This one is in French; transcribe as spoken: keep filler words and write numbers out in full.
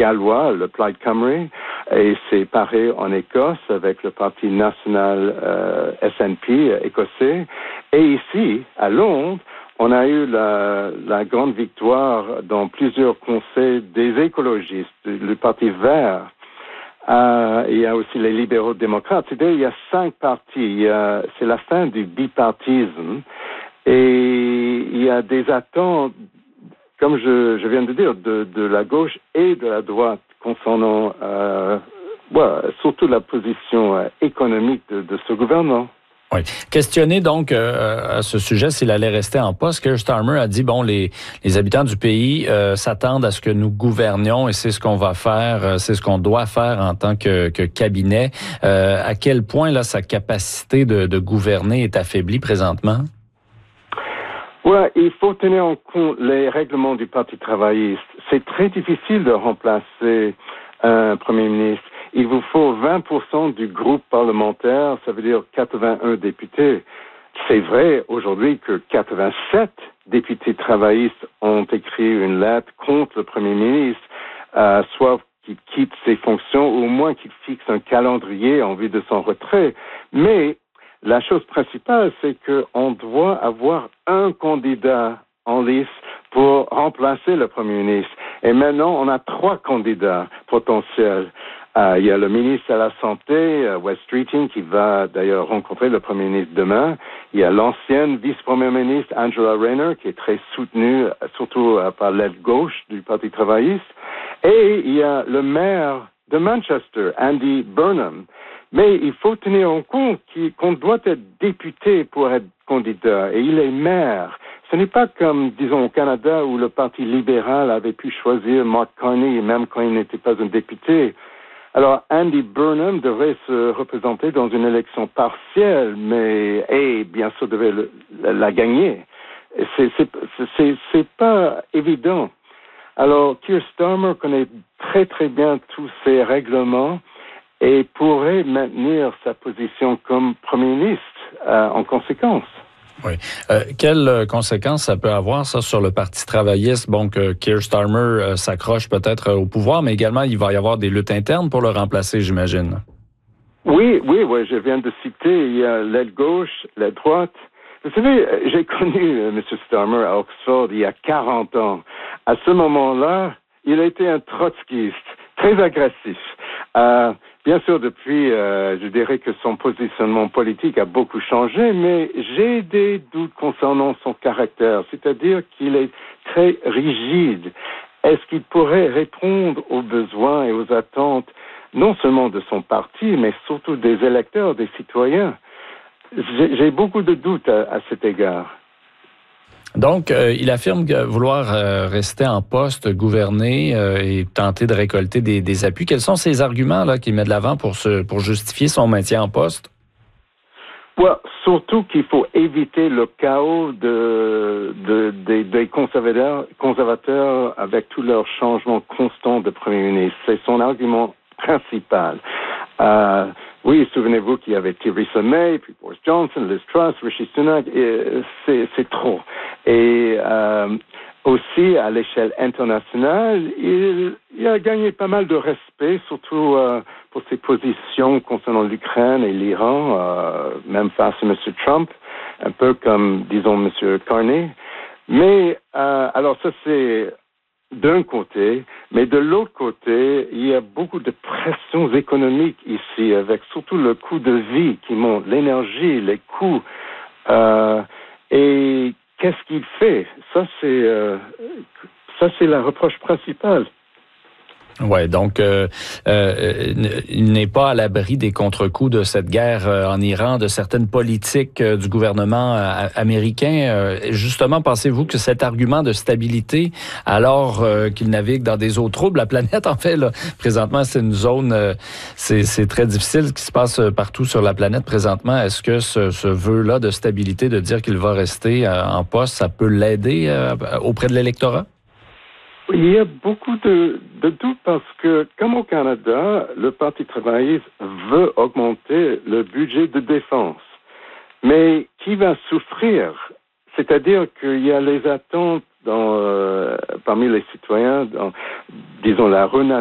gallois, le Plaid Cymru, et c'est pareil en Écosse avec le Parti national euh, S N P écossais. Et ici, à Londres, on a eu la, la grande victoire dans plusieurs conseils des écologistes, le Parti vert. Euh, il y a aussi les libéraux démocrates. C'est-à-dire, il y a cinq partis. Il y a, c'est la fin du bipartisme. Et il y a des attentes, comme je, je viens de dire, de, de la gauche et de la droite concernant euh, ouais, surtout la position euh, économique de, de ce gouvernement. Oui. Questionné donc euh, à ce sujet s'il allait rester en poste, Keir Starmer a dit bon les les habitants du pays euh, s'attendent à ce que nous gouvernions et c'est ce qu'on va faire, euh, c'est ce qu'on doit faire en tant que, que cabinet. Euh, à quel point là sa capacité de, de gouverner est affaiblie présentement? Ouais, il faut tenir en compte les règlements du Parti travailliste. C'est très difficile de remplacer un premier ministre. Il vous faut vingt pour cent du groupe parlementaire, ça veut dire quatre-vingt-un députés. C'est vrai aujourd'hui que quatre-vingt-sept députés travaillistes ont écrit une lettre contre le premier ministre, euh, soit qu'il quitte ses fonctions, ou au moins qu'il fixe un calendrier en vue de son retrait. Mais la chose principale, c'est qu'on doit avoir un candidat en lice pour remplacer le premier ministre. Et maintenant, on a trois candidats potentiels. Euh, il y a le ministre à la Santé, euh, West Streeting, qui va d'ailleurs rencontrer le Premier ministre demain. Il y a l'ancienne vice-première ministre, Angela Rayner, qui est très soutenue, surtout euh, par l'aile gauche du Parti travailliste. Et il y a le maire de Manchester, Andy Burnham. Mais il faut tenir en compte qu'on doit être député pour être candidat, et il est maire. Ce n'est pas comme, disons, au Canada, où le Parti libéral avait pu choisir Mark Carney, même quand il n'était pas un député. Alors, Andy Burnham devrait se représenter dans une élection partielle, mais, et bien sûr, devait le, la, la gagner. C'est, c'est, c'est, c'est pas évident. Alors, Keir Starmer connaît très, très bien tous ces règlements et pourrait maintenir sa position comme Premier ministre euh, en conséquence. Oui. Euh, quelles conséquences ça peut avoir, ça, sur le Parti travailliste? Bon, que Keir Starmer euh, s'accroche peut-être au pouvoir, mais également, il va y avoir des luttes internes pour le remplacer, j'imagine. Oui, oui, oui, je viens de citer, il y a l'aile gauche, l'aile droite. Vous savez, j'ai connu euh, M. Starmer à Oxford il y a quarante ans. À ce moment-là, il a été un trotskiste, très agressif. Euh, bien sûr, depuis, euh, je dirais que son positionnement politique a beaucoup changé, mais j'ai des doutes concernant son caractère, c'est-à-dire qu'il est très rigide. Est-ce qu'il pourrait répondre aux besoins et aux attentes, non seulement de son parti, mais surtout des électeurs, des citoyens? J'ai, j'ai beaucoup de doutes à, à cet égard. Donc, euh, il affirme que vouloir euh, rester en poste, gouverner euh, et tenter de récolter des, des appuis. Quels sont ces arguments là qu'il met de l'avant pour se, pour justifier son maintien en poste? Ouais, surtout qu'il faut éviter le chaos de, de, de, des conservateurs, conservateurs avec tous leurs changements constants de Premier ministre. C'est son argument principal. Euh, oui, souvenez-vous qu'il y avait Theresa May, puis Boris Johnson, Liz Truss, Rishi Sunak, et c'est, c'est trop. Et euh, aussi, à l'échelle internationale, il, il a gagné pas mal de respect, surtout euh, pour ses positions concernant l'Ukraine et l'Iran, euh, même face à M. Trump, un peu comme, disons, M. Carney. Mais, euh, alors ça, c'est d'un côté, mais de l'autre côté, il y a beaucoup de pressions économiques ici, avec surtout le coût de vie qui monte, l'énergie, les coûts. Euh, et qu'est-ce qu'il fait? Ça, c'est euh, ça, c'est la reproche principale. Ouais, donc euh, euh, il n'est pas à l'abri des contre-coups de cette guerre euh, en Iran, de certaines politiques euh, du gouvernement euh, américain. Euh, justement, pensez-vous que cet argument de stabilité, alors euh, qu'il navigue dans des eaux troubles, la planète, en fait, là, présentement, c'est une zone, euh, c'est, c'est très difficile ce qui se passe partout sur la planète présentement. Est-ce que ce, ce vœu-là de stabilité, de dire qu'il va rester euh, en poste, ça peut l'aider euh, auprès de l'électorat? Il y a beaucoup de, de doutes parce que, comme au Canada, le Parti travailliste veut augmenter le budget de défense. Mais qui va souffrir? C'est-à-dire qu'il y a les attentes dans, euh, parmi les citoyens, dans, disons, la renaissance